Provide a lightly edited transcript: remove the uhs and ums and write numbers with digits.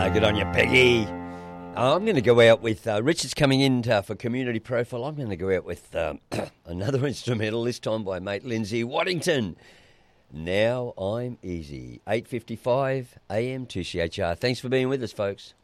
Good on you, Peggy. I'm going to go out with, Richard's coming in for Community Profile. I'm going to go out with another instrumental, this time by mate Lindsay Waddington. Now I'm Easy. 8:55 a.m. 2CHR. Thanks for being with us, folks.